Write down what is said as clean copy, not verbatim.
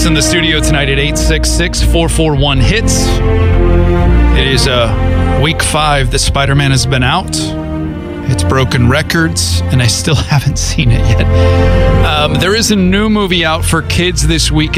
us in the studio tonight at 866-441-HITS. It is week 5 that Spider-Man has been out. It's broken records, and I still haven't seen it yet. There is a new movie out for kids this week.